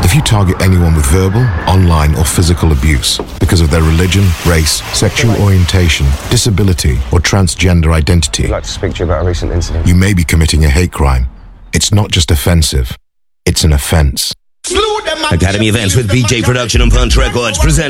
If you target anyone with verbal, online, or physical abuse because of their religion, race, sexual orientation, disability, or transgender identity, I'd like to speak to you about a recent incident. you may be committing a hate crime. It's not just offensive, it's an offense. Academy Events with BJ Production and Punch Records present